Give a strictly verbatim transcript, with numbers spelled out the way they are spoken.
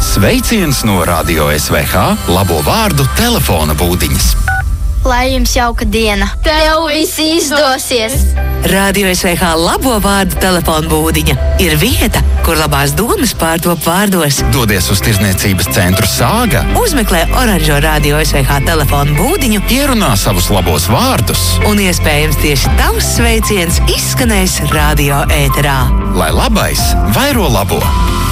Sveiciens no Radio S V H labo vārdu telefona būdiņas. Lai jums jauka diena! Tev viss izdosies! Radio S V H labo vārdu telefona būdiņa ir vieta, kur labās domas pārtop vārdos. Dodies uz tirzniecības centru Sāga, Uzmeklē oranžo Radio S V H telefona būdiņu, ierunā savus labos vārdus un iespējams tieši tavs sveiciens izskanēs radio ēterā. Lai labais vairo labo!